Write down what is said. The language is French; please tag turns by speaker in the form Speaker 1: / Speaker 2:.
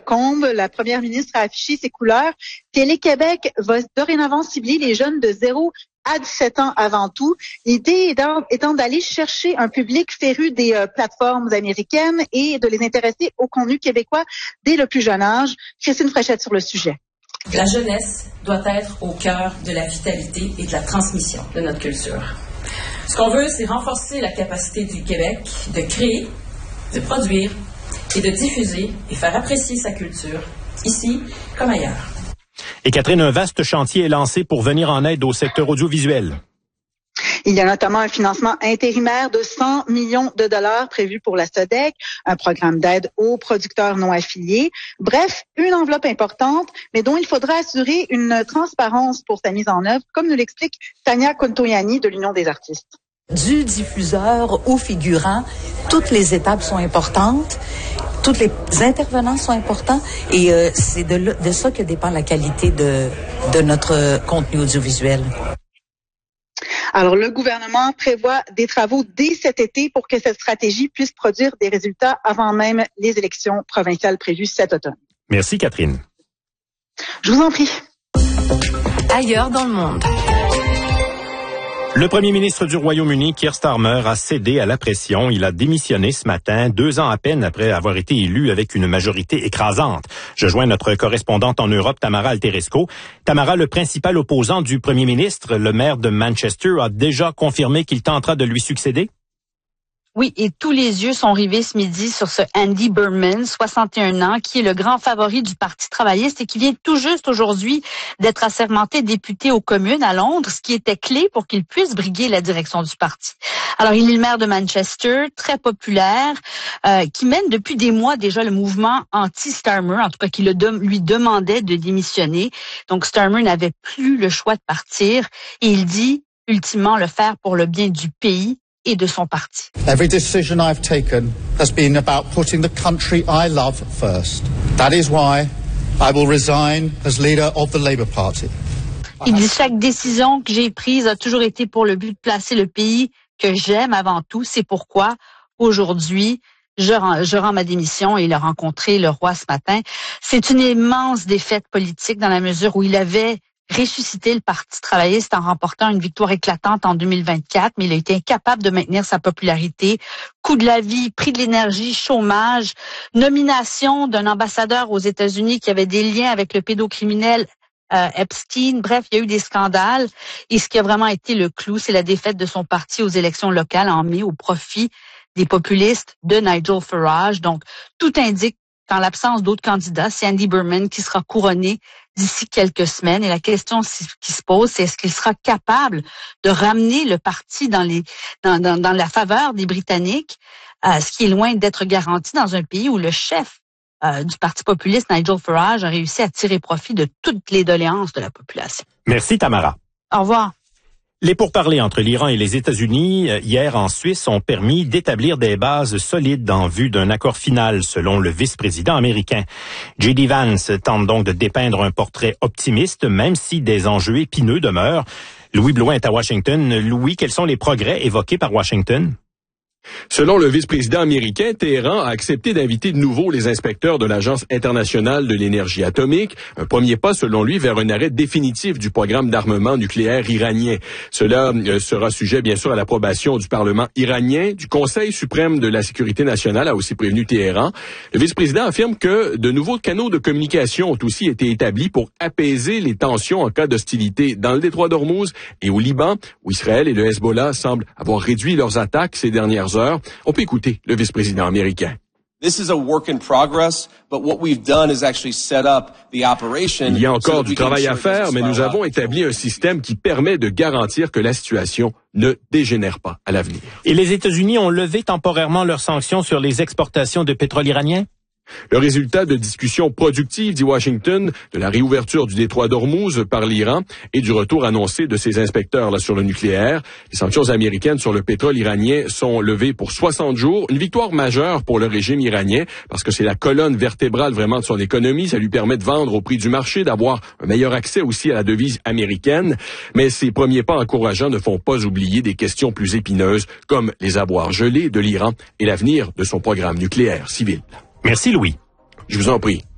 Speaker 1: Lacombe, la première ministre a affiché ses couleurs. Télé-Québec va dorénavant cibler les jeunes de 0 à 17 ans avant tout. L'idée étant d'aller chercher un public féru des plateformes américaines et de les intéresser au contenu québécois dès le plus jeune âge. Christine Fréchette sur le sujet.
Speaker 2: La jeunesse doit être au cœur de la vitalité et de la transmission de notre culture. Ce qu'on veut, c'est renforcer la capacité du Québec de créer, de produire et de diffuser et faire apprécier sa culture, ici comme ailleurs.
Speaker 3: Et Catherine, un vaste chantier est lancé pour venir en aide au secteur audiovisuel.
Speaker 1: Il y a notamment un financement intérimaire de 100 millions de dollars prévu pour la SODEC, un programme d'aide aux producteurs non affiliés. Bref, une enveloppe importante, mais dont il faudra assurer une transparence pour sa mise en œuvre, comme nous l'explique Tania Contoyani de l'Union des artistes.
Speaker 4: Du diffuseur au figurant, toutes les étapes sont importantes. Tous les intervenants sont importants et c'est de ça que dépend la qualité de notre contenu audiovisuel.
Speaker 1: Alors, le gouvernement prévoit des travaux dès cet été pour que cette stratégie puisse produire des résultats avant même les élections provinciales prévues cet automne.
Speaker 3: Merci, Catherine.
Speaker 1: Je vous en prie.
Speaker 5: Ailleurs dans le monde.
Speaker 3: Le premier ministre du Royaume-Uni, Keir Starmer, a cédé à la pression. Il a démissionné ce matin, 2 ans à peine après avoir été élu avec une majorité écrasante. Je joins notre correspondante en Europe, Tamara Alteresco. Tamara, le principal opposant du premier ministre, le maire de Manchester, a déjà confirmé qu'il tentera de lui succéder?
Speaker 6: Oui, et tous les yeux sont rivés ce midi sur ce Andy Burnham, 61 ans, qui est le grand favori du Parti travailliste et qui vient tout juste aujourd'hui d'être assermenté député aux communes à Londres, ce qui était clé pour qu'il puisse briguer la direction du parti. Alors, il est le maire de Manchester, très populaire, qui mène depuis des mois déjà le mouvement anti-Starmer, en tout cas qui lui demandait de démissionner. Donc, Starmer n'avait plus le choix de partir et il dit ultimement le faire pour le bien du pays et de son parti.
Speaker 7: Every decision I've taken has been about putting the country I love first. That is why I will resign as leader of the Labour Party.
Speaker 6: Il dit chaque décision que j'ai prise a toujours été pour le but de placer le pays que j'aime avant tout. C'est pourquoi aujourd'hui je rends ma démission et il a rencontré le roi ce matin. C'est une immense défaite politique dans la mesure où il avait ressuscité le Parti travailliste en remportant une victoire éclatante en 2024, mais il a été incapable de maintenir sa popularité. Coût de la vie, prix de l'énergie, chômage, nomination d'un ambassadeur aux États-Unis qui avait des liens avec le pédocriminel Epstein. Bref, il y a eu des scandales. Et ce qui a vraiment été le clou, c'est la défaite de son parti aux élections locales en mai au profit des populistes de Nigel Farage. Donc, tout indique qu'en l'absence d'autres candidats, c'est Andy Burnham qui sera couronné d'ici quelques semaines. Et la question qui se pose, c'est est-ce qu'il sera capable de ramener le parti dans la faveur des Britanniques, ce qui est loin d'être garanti dans un pays où le chef du Parti populiste, Nigel Farage, a réussi à tirer profit de toutes les doléances de la population.
Speaker 3: Merci, Tamara.
Speaker 6: Au revoir.
Speaker 3: Les pourparlers entre l'Iran et les États-Unis, hier en Suisse, ont permis d'établir des bases solides en vue d'un accord final, selon le vice-président américain. J.D. Vance tente donc de dépeindre un portrait optimiste, même si des enjeux épineux demeurent. Louis Blouin est à Washington. Louis, quels sont les progrès évoqués par Washington?
Speaker 8: Selon le vice-président américain, Téhéran a accepté d'inviter de nouveau les inspecteurs de l'Agence internationale de l'énergie atomique, un premier pas selon lui vers un arrêt définitif du programme d'armement nucléaire iranien. Cela sera sujet bien sûr à l'approbation du Parlement iranien, du Conseil suprême de la sécurité nationale, a aussi prévenu Téhéran. Le vice-président affirme que de nouveaux canaux de communication ont aussi été établis pour apaiser les tensions en cas d'hostilité dans le détroit d'Ormuz et au Liban, où Israël et le Hezbollah semblent avoir réduit leurs attaques ces dernières heures. On peut écouter le vice-président américain.
Speaker 9: This is a work in progress, but what we've done is actually set up the operation.
Speaker 8: Il y a encore du travail à faire, mais nous avons établi un système qui permet de garantir que la situation ne dégénère pas à l'avenir.
Speaker 3: Et les États-Unis ont levé temporairement leurs sanctions sur les exportations de pétrole iranien?
Speaker 8: Le résultat de discussions productives, dit Washington, de la réouverture du détroit d'Ormuz par l'Iran et du retour annoncé de ses inspecteurs sur le nucléaire. Les sanctions américaines sur le pétrole iranien sont levées pour 60 jours. Une victoire majeure pour le régime iranien parce que c'est la colonne vertébrale vraiment de son économie. Ça lui permet de vendre au prix du marché, d'avoir un meilleur accès aussi à la devise américaine. Mais ces premiers pas encourageants ne font pas oublier des questions plus épineuses comme les avoirs gelés de l'Iran et l'avenir de son programme nucléaire civil.
Speaker 3: Merci Louis.
Speaker 8: Je vous en prie.